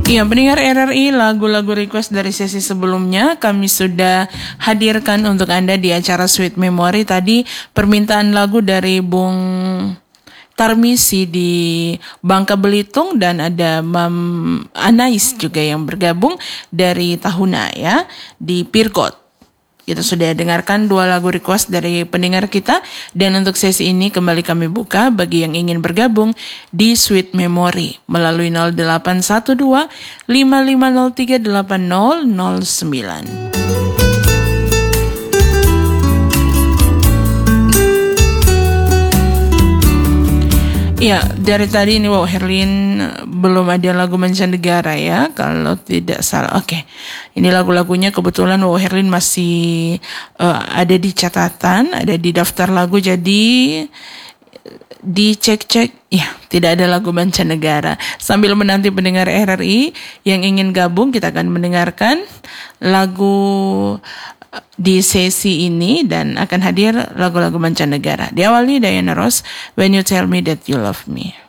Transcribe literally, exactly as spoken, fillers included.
Iya, pendengar R R I, lagu-lagu request dari sesi sebelumnya kami sudah hadirkan untuk Anda di acara Sweet Memory. Tadi permintaan lagu dari Bung Tarmisi di Bangka Belitung dan ada Mam Anais juga yang bergabung dari Tahuna ya di Pirgot. Kita sudah dengarkan dua lagu request dari pendengar kita dan untuk sesi ini kembali kami buka bagi yang ingin bergabung di Sweet Memory melalui nol delapan satu dua lima lima nol tiga delapan nol nol sembilan. Ya, dari tadi ini wow Herlin belum ada lagu mancanegara ya, kalau tidak salah. Oke, ini lagu-lagunya kebetulan wow Herlin masih uh, ada di catatan, ada di daftar lagu, jadi dicek-cek. Ya, tidak ada lagu mancanegara. Sambil menanti pendengar R R I yang ingin gabung, kita akan mendengarkan lagu di sesi ini dan akan hadir lagu-lagu mancanegara. Diawali Diana Ross, When You Tell Me That You Love Me.